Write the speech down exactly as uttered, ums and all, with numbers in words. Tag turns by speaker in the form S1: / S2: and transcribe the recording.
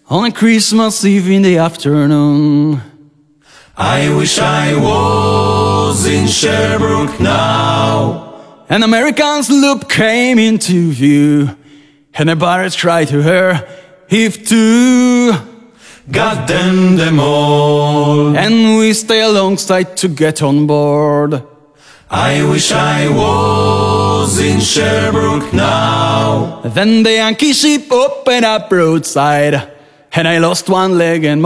S1: on a Christmas Eve in the afternoon.
S2: I wish I was in Sherbrooke now.
S1: An American sloop came into view, and the pirates cried to her, heave to.
S2: Got them them all.
S1: And we stay alongside to get on board.
S2: I wish I was in Sherbrooke now.
S1: Then the Yankee ship opened up broadside, and I lost one leg and